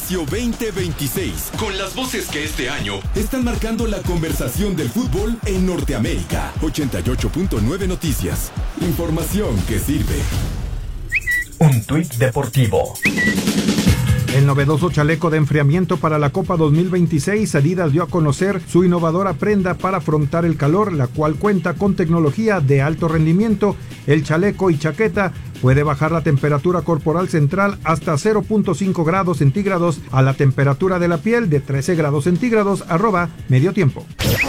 Espacio 2026, con las voces que este año están marcando la conversación del fútbol en Norteamérica. 88.9 Noticias. Información que sirve. Un tuit deportivo. El novedoso chaleco de enfriamiento para la Copa 2026, Adidas dio a conocer su innovadora prenda para afrontar el calor, la cual cuenta con tecnología de alto rendimiento. El chaleco y chaqueta puede bajar la temperatura corporal central hasta 0.5 grados centígrados a la temperatura de la piel de 13 grados centígrados, @medio tiempo.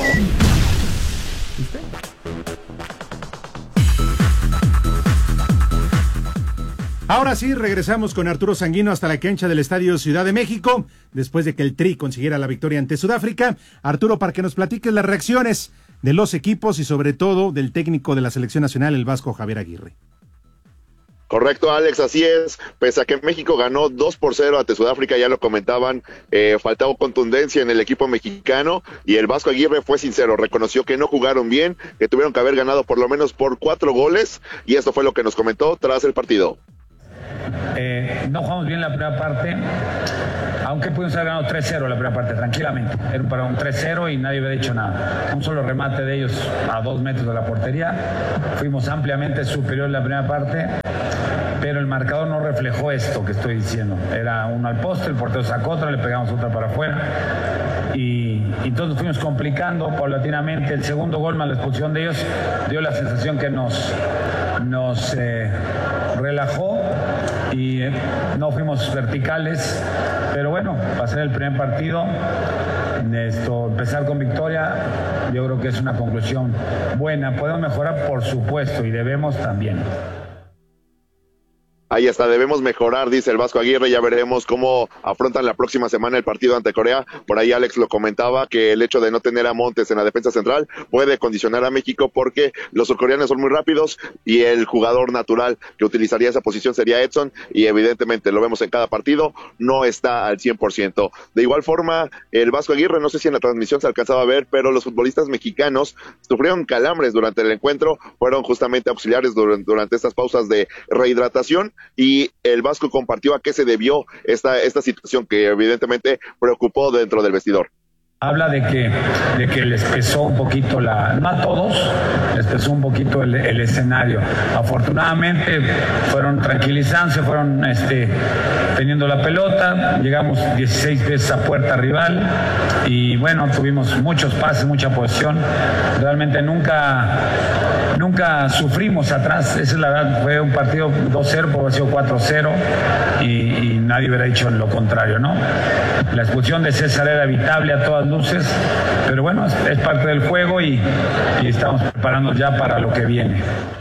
Ahora sí, regresamos con Arturo Sanguino hasta la cancha del Estadio Ciudad de México, después de que el Tri consiguiera la victoria ante Sudáfrica. Arturo, para que nos platiques las reacciones de los equipos y sobre todo del técnico de la selección nacional, el vasco Javier Aguirre. Correcto, Alex, así es. Pese a que México ganó 2-0 ante Sudáfrica, ya lo comentaban, faltaba contundencia en el equipo mexicano y el Vasco Aguirre fue sincero, reconoció que no jugaron bien, que tuvieron que haber ganado por lo menos por 4 goles y esto fue lo que nos comentó tras el partido. No jugamos bien la primera parte, aunque pudimos haber ganado 3-0 la primera parte, tranquilamente. Era para un 3-0 y nadie había dicho nada. Un solo remate de ellos a 2 metros de la portería. Fuimos ampliamente superior en la primera parte, pero el marcador no reflejó esto que estoy diciendo. Era uno al poste, el portero sacó otra, le pegamos otra para afuera. Y entonces fuimos complicando paulatinamente. El segundo gol más la expulsión de ellos dio la sensación que nos relajó y no fuimos verticales, pero bueno, pasar el primer partido, empezar con victoria, yo creo que es una conclusión buena. Podemos mejorar, por supuesto, y debemos también. Ahí está, debemos mejorar, dice el Vasco Aguirre, ya veremos cómo afrontan la próxima semana el partido ante Corea. Por ahí Alex lo comentaba, que el hecho de no tener a Montes en la defensa central puede condicionar a México porque los surcoreanos son muy rápidos y el jugador natural que utilizaría esa posición sería Edson y evidentemente lo vemos en cada partido, no está al 100%. De igual forma, el Vasco Aguirre, no sé si en la transmisión se alcanzaba a ver, pero los futbolistas mexicanos sufrieron calambres durante el encuentro, fueron justamente auxiliares durante estas pausas de rehidratación. Y el Vasco compartió a qué se debió esta situación que evidentemente preocupó dentro del vestidor. Habla de que les pesó un poquito no a todos, les pesó un poquito el escenario. Afortunadamente fueron tranquilizándose, fueron teniendo la pelota, llegamos 16 veces a puerta rival y bueno, tuvimos muchos pases, mucha posesión. Realmente nunca sufrimos atrás, esa es la verdad. Fue un partido 2-0, porque ha sido 4-0 y nadie hubiera dicho lo contrario, ¿no? La expulsión de César era evitable a todas luces, pero bueno, es parte del juego y estamos preparando ya para lo que viene.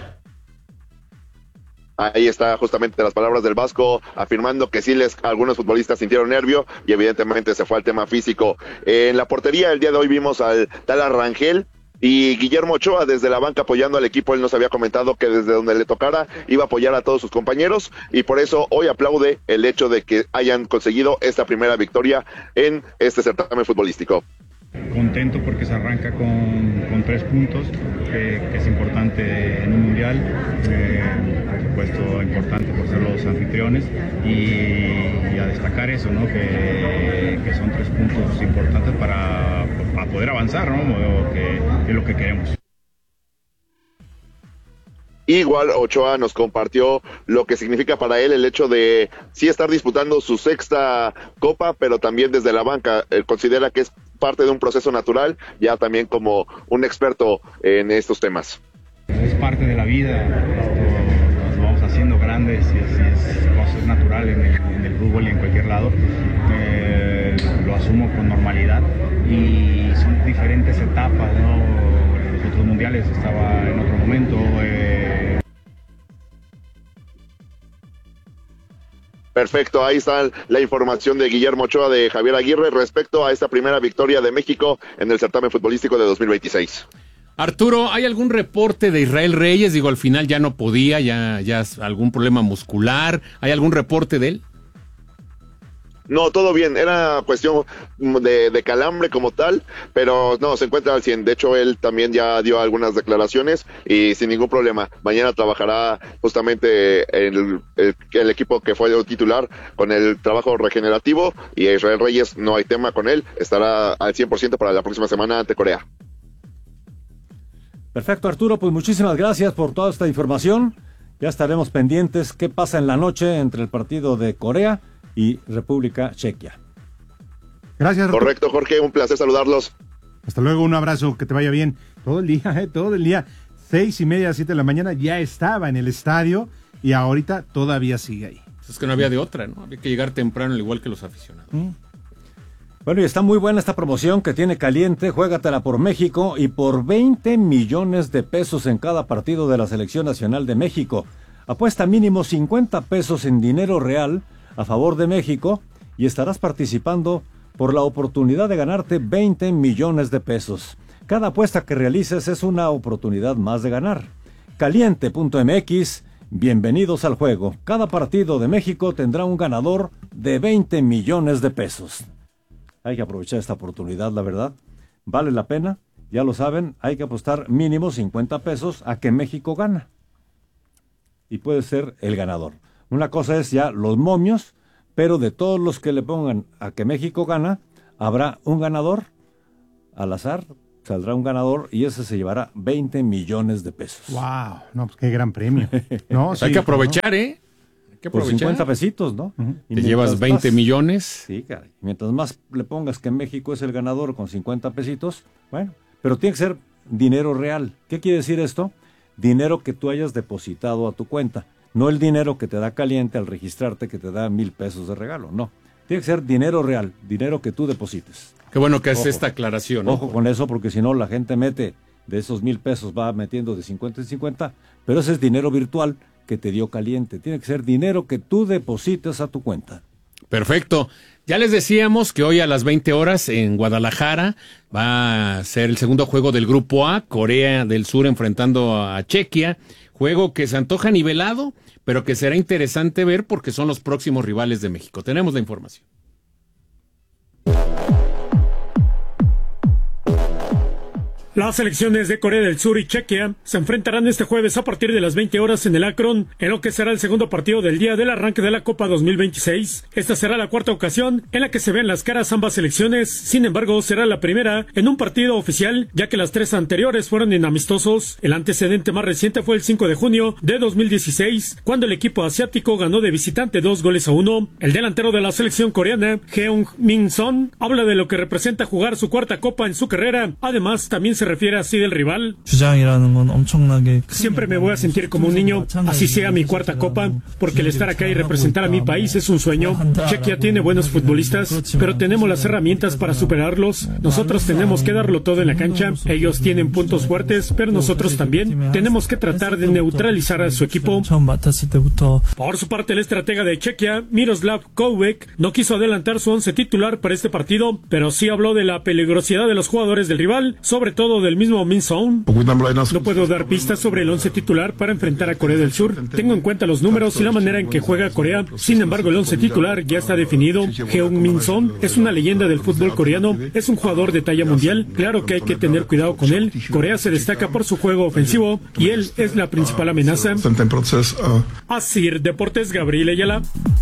Ahí está justamente las palabras del Vasco afirmando que sí algunos futbolistas sintieron nervio y evidentemente se fue al tema físico. En la portería el día de hoy vimos al tal Rangel y Guillermo Ochoa desde la banca apoyando al equipo. Él nos había comentado que desde donde le tocara iba a apoyar a todos sus compañeros y por eso hoy aplaude el hecho de que hayan conseguido esta primera victoria en este certamen futbolístico. Contento porque se arranca con 3 puntos, que es importante en un mundial, por supuesto importante por ser los anfitriones y a destacar eso, ¿no? Que son 3 puntos importantes para poder avanzar, ¿no? Que es lo que queremos. Igual Ochoa nos compartió lo que significa para él el hecho de sí estar disputando su 6ª copa, pero también desde la banca. Él considera que es parte de un proceso natural, ya también como un experto en estos temas. Es parte de la vida, nos vamos haciendo grandes y es natural en el fútbol y en cualquier lado. Lo asumo con normalidad y son diferentes etapas, ¿no? En los otros mundiales estaba en otro momento. Perfecto, ahí está la información de Guillermo Ochoa de Javier Aguirre respecto a esta primera victoria de México en el certamen futbolístico de 2026. Arturo, ¿hay algún reporte de Israel Reyes? Digo, al final ya no podía, ya algún problema muscular. ¿Hay algún reporte de él? No, todo bien, era cuestión de calambre como tal, pero no, se encuentra al 100. De hecho, él también ya dio algunas declaraciones y sin ningún problema. Mañana trabajará justamente el equipo que fue el titular con el trabajo regenerativo, y Israel Reyes, no hay tema con él, estará al 100% para la próxima semana ante Corea. Perfecto, Arturo, pues muchísimas gracias por toda esta información. Ya estaremos pendientes qué pasa en la noche entre el partido de Corea y República Chequia. Gracias, Arturo. Correcto, Jorge, un placer saludarlos. Hasta luego, un abrazo, que te vaya bien. Todo el día, 6:30, 7 de la mañana, ya estaba en el estadio y ahorita todavía sigue ahí. Es que no había de otra, ¿no? Había que llegar temprano, al igual que los aficionados. Bueno, y está muy buena esta promoción que tiene Caliente, juégatela por México y por 20 millones de pesos en cada partido de la Selección Nacional de México. Apuesta mínimo 50 pesos en dinero real a favor de México y estarás participando por la oportunidad de ganarte 20 millones de pesos. Cada apuesta que realices es una oportunidad más de ganar. Caliente.mx, bienvenidos al juego. Cada partido de México tendrá un ganador de 20 millones de pesos. Hay que aprovechar esta oportunidad, la verdad. Vale la pena, ya lo saben, hay que apostar mínimo 50 pesos a que México gana. Y puede ser el ganador. Una cosa es ya los momios, pero de todos los que le pongan a que México gana, habrá un ganador. Al azar saldrá un ganador y ese se llevará 20 millones de pesos. ¡Wow! No, pues qué gran premio. No, sí, hay que aprovechar, ¿no? Hay que por aprovechar. 50 pesitos, ¿no? Te llevas 20 millones. Sí, caray. Mientras más le pongas que México es el ganador con 50 pesitos, bueno, pero tiene que ser dinero real. ¿Qué quiere decir esto? Dinero que tú hayas depositado a tu cuenta. No el dinero que te da Caliente al registrarte que te da 1,000 pesos de regalo, no. Tiene que ser dinero real, dinero que tú deposites. Qué bueno que hace esta aclaración, ¿no? Ojo con eso, porque si no la gente mete, de esos 1,000 pesos va metiendo de 50 en 50, pero ese es dinero virtual que te dio Caliente. Tiene que ser dinero que tú deposites a tu cuenta. Perfecto. Ya les decíamos que hoy a las 20 horas en Guadalajara va a ser el segundo juego del Grupo A, Corea del Sur enfrentando a Chequia. Juego que se antoja nivelado, pero que será interesante ver porque son los próximos rivales de México. Tenemos la información. Las selecciones de Corea del Sur y Chequia se enfrentarán este jueves a partir de las 20 horas en el Akron, en lo que será el segundo partido del día del arranque de la Copa 2026. Esta será la cuarta ocasión en la que se ven las caras ambas selecciones, sin embargo será la primera en un partido oficial, ya que las 3 anteriores fueron en amistosos. El antecedente más reciente fue el 5 de junio de 2016, cuando el equipo asiático ganó de visitante 2-1. El delantero de la selección coreana, Heung-min Son, habla de lo que representa jugar su cuarta copa en su carrera. Además, también se refiere así del rival. Siempre me voy a sentir como un niño, así sea mi cuarta copa, porque el estar acá y representar a mi país es un sueño. Chequia tiene buenos futbolistas, pero tenemos las herramientas para superarlos. Nosotros tenemos que darlo todo en la cancha. Ellos tienen puntos fuertes, pero nosotros también tenemos que tratar de neutralizar a su equipo. Por su parte, el estratega de Chequia, Miroslav Koubek, no quiso adelantar su 11 titular para este partido, pero sí habló de la peligrosidad de los jugadores del rival, sobre todo del mismo Min Son. No puedo dar pistas sobre el 11 titular para enfrentar a Corea del Sur. Tengo en cuenta los números y la manera en que juega Corea. Sin embargo, el 11 titular ya está definido. Heung-min Son es una leyenda del fútbol coreano. Es un jugador de talla mundial. Claro que hay que tener cuidado con él. Corea se destaca por su juego ofensivo y él es la principal amenaza. Asir Deportes, Gabriel Ayala.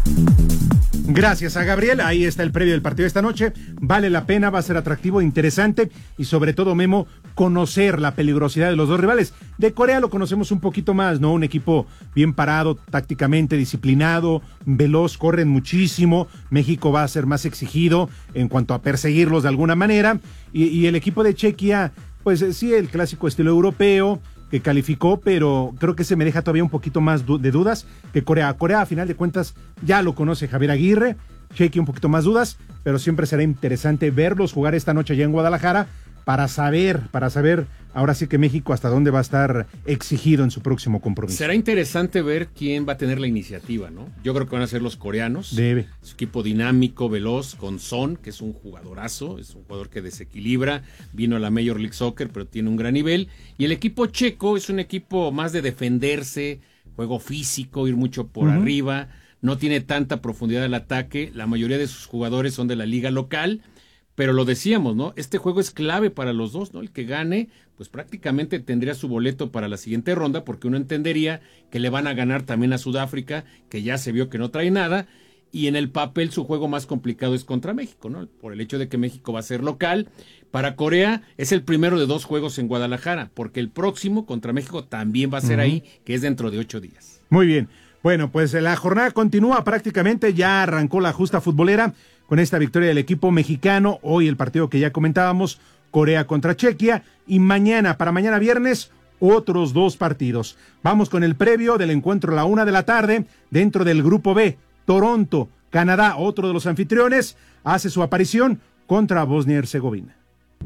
Gracias a Gabriel, ahí está el previo del partido de esta noche, vale la pena, va a ser atractivo, interesante y sobre todo, Memo, conocer la peligrosidad de los dos rivales. De Corea lo conocemos un poquito más, ¿no? Un equipo bien parado, tácticamente disciplinado, veloz, corren muchísimo. México va a ser más exigido en cuanto a perseguirlos de alguna manera y el equipo de Chequia, pues sí, el clásico estilo europeo, que calificó, pero creo que se me deja todavía un poquito más de dudas que Corea. Corea, a final de cuentas, ya lo conoce Javier Aguirre, Chequia un poquito más dudas, pero siempre será interesante verlos jugar esta noche allá en Guadalajara para saber ahora sí que México hasta dónde va a estar exigido en su próximo compromiso. Será interesante ver quién va a tener la iniciativa, ¿no? Yo creo que van a ser los coreanos. Debe. Su equipo dinámico, veloz, con Son, que es un jugadorazo, es un jugador que desequilibra, vino a la Major League Soccer, pero tiene un gran nivel. Y el equipo checo es un equipo más de defenderse, juego físico, ir mucho por arriba, no tiene tanta profundidad el ataque, la mayoría de sus jugadores son de la liga local, pero lo decíamos, ¿no? Este juego es clave para los dos, ¿no? El que gane, pues prácticamente tendría su boleto para la siguiente ronda, porque uno entendería que le van a ganar también a Sudáfrica, que ya se vio que no trae nada, y en el papel su juego más complicado es contra México, ¿no? Por el hecho de que México va a ser local. Para Corea es el primero de 2 juegos en Guadalajara, porque el próximo contra México también va a ser ahí, que es dentro de 8 días. Muy bien. Bueno, pues la jornada continúa prácticamente, ya arrancó la justa futbolera con esta victoria del equipo mexicano. Hoy el partido que ya comentábamos, Corea contra Chequia, y para mañana viernes, otros 2 partidos. Vamos con el previo del encuentro a la 1 de la tarde, dentro del grupo B. Toronto, Canadá, otro de los anfitriones, hace su aparición contra Bosnia y Herzegovina.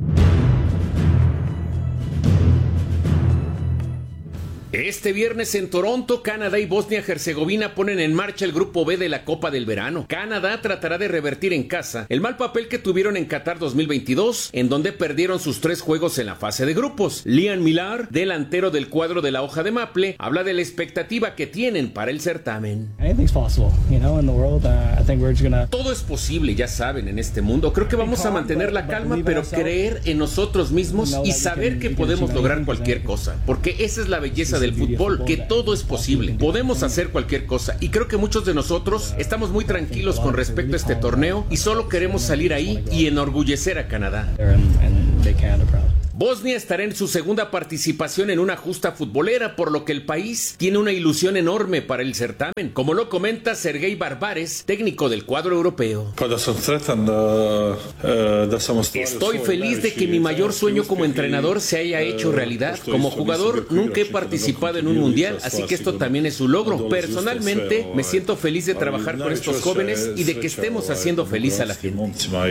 Este viernes en Toronto, Canadá y Bosnia-Herzegovina ponen en marcha el grupo B de la Copa del Verano. Canadá tratará de revertir en casa el mal papel que tuvieron en Qatar 2022, en donde perdieron sus 3 juegos en la fase de grupos. Liam Millar, delantero del cuadro de la hoja de maple, habla de la expectativa que tienen para el certamen. Todo es posible, ya saben, en este mundo. Creo que vamos a mantener la calma, pero creer en nosotros mismos y saber que podemos lograr cualquier cosa, porque esa es la belleza del fútbol, que todo es posible, podemos hacer cualquier cosa, y creo que muchos de nosotros estamos muy tranquilos con respecto a este torneo y solo queremos salir ahí y enorgullecer a Canadá. Bosnia estará en su segunda participación en una justa futbolera, por lo que el país tiene una ilusión enorme para el certamen, como lo comenta Sergei Barbares, técnico del cuadro europeo. Estoy feliz de que mi mayor sueño como entrenador se haya hecho realidad. Como jugador nunca he participado en un mundial, así que esto también es un logro. Personalmente me siento feliz de trabajar con estos jóvenes y de que estemos haciendo feliz a la gente.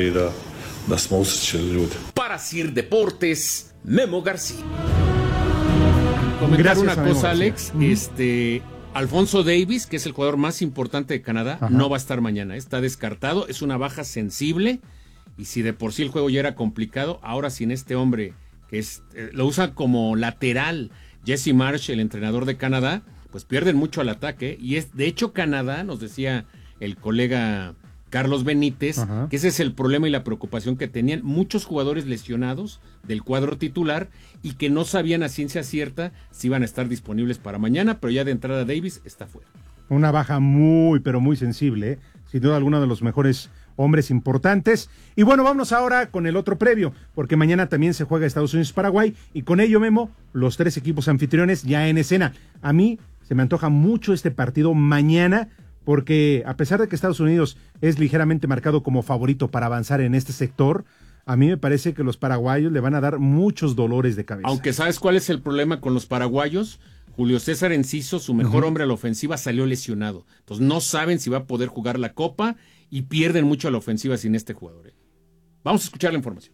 Para Sir Deportes, Memo García. Comentar una cosa, Alex, Alfonso Davies, que es el jugador más importante de Canadá, no va a estar mañana, está descartado, es una baja sensible, y si de por sí el juego ya era complicado, ahora sin este hombre, que lo usa como lateral, Jesse Marsh, el entrenador de Canadá, pues pierden mucho al ataque, y de hecho Canadá, nos decía el colega Carlos Benítez, que ese es el problema y la preocupación que tenían muchos jugadores lesionados del cuadro titular y que no sabían a ciencia cierta si iban a estar disponibles para mañana, pero ya de entrada Davis está fuera. Una baja muy, pero muy sensible, ¿eh? Sin duda alguno de los mejores hombres importantes. Y bueno, vámonos ahora con el otro previo, porque mañana también se juega Estados Unidos-Paraguay, y con ello, Memo, los 3 equipos anfitriones ya en escena. A mí se me antoja mucho este partido mañana, porque a pesar de que Estados Unidos es ligeramente marcado como favorito para avanzar en este sector, a mí me parece que los paraguayos le van a dar muchos dolores de cabeza. Aunque ¿sabes cuál es el problema con los paraguayos? Julio César Enciso, su mejor hombre a la ofensiva, salió lesionado. Entonces no saben si va a poder jugar la Copa y pierden mucho a la ofensiva sin este jugador. Vamos a escuchar la información.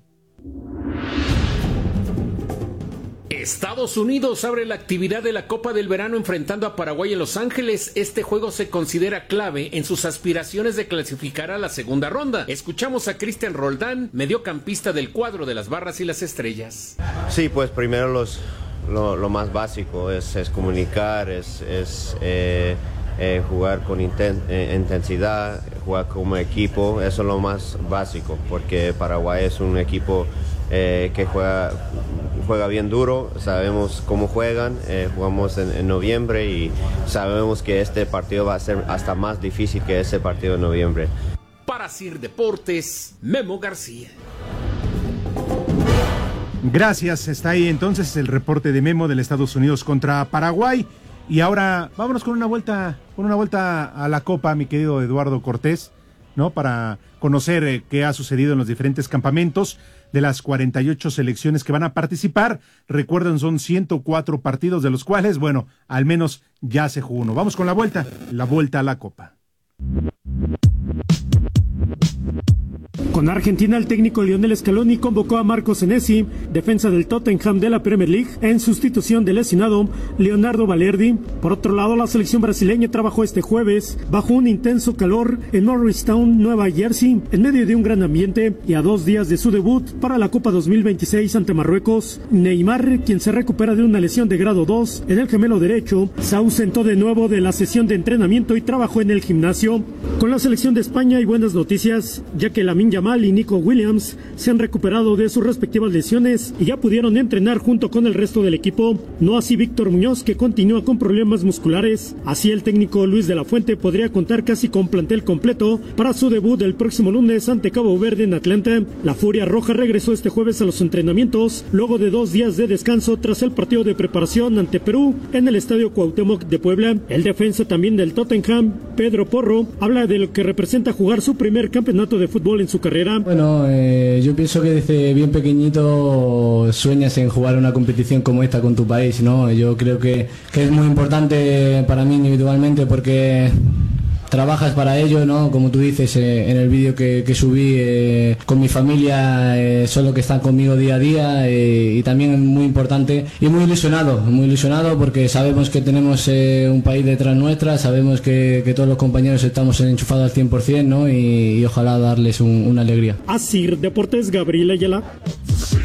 Estados Unidos abre la actividad de la Copa del Verano enfrentando a Paraguay en Los Ángeles. Este juego se considera clave en sus aspiraciones de clasificar a la segunda ronda. Escuchamos a Cristian Roldán, mediocampista del cuadro de las Barras y las Estrellas. Sí, pues primero lo más básico es comunicar, es jugar con intensidad, jugar como equipo. Eso es lo más básico, porque Paraguay es un equipo que juega bien duro, sabemos cómo juegan, jugamos en noviembre y sabemos que este partido va a ser hasta más difícil que ese partido de noviembre. Para Sir Deportes, Memo García. Gracias, está ahí entonces el reporte de Memo del Estados Unidos contra Paraguay. Y ahora vámonos con una vuelta a la Copa, mi querido Eduardo Cortés, ¿no? Para conocer qué ha sucedido en los diferentes campamentos de las 48 selecciones que van a participar. Recuerden, son 104 partidos, de los cuales, bueno, al menos ya se jugó uno. Vamos con la vuelta a la Copa. Con Argentina, el técnico Lionel Scaloni convocó a Marco Senesi, defensa del Tottenham de la Premier League, en sustitución del lesionado Leonardo Balerdi. Por otro lado, la selección brasileña trabajó este jueves bajo un intenso calor en Morristown, Nueva Jersey, en medio de un gran ambiente y a 2 días de su debut para la Copa 2026 ante Marruecos. Neymar, quien se recupera de una lesión de grado 2 en el gemelo derecho, se ausentó de nuevo de la sesión de entrenamiento y trabajó en el gimnasio. Con la selección de España hay buenas noticias, ya que Lamine Yamal y Nico Williams se han recuperado de sus respectivas lesiones y ya pudieron entrenar junto con el resto del equipo. No así Víctor Muñoz, que continúa con problemas musculares. Así el técnico Luis de la Fuente podría contar casi con plantel completo para su debut el próximo lunes ante Cabo Verde en Atlanta. La Furia Roja regresó este jueves a los entrenamientos luego de 2 días de descanso tras el partido de preparación ante Perú en el Estadio Cuauhtémoc de Puebla. El defensa también del Tottenham, Pedro Porro, habla de lo que representa jugar su primer campeonato de fútbol en su carrera. Bueno, yo pienso que desde bien pequeñito sueñas en jugar una competición como esta con tu país, ¿no? Yo creo que es muy importante para mí individualmente porque trabajas para ello, ¿no? Como tú dices en el vídeo que subí con mi familia, son los que están conmigo día a día y también es muy importante y muy ilusionado porque sabemos que tenemos un país detrás nuestra, sabemos que todos los compañeros estamos enchufados al 100%, ¿no? Y ojalá darles una alegría. Así, Deportes, Gabriel Ayala.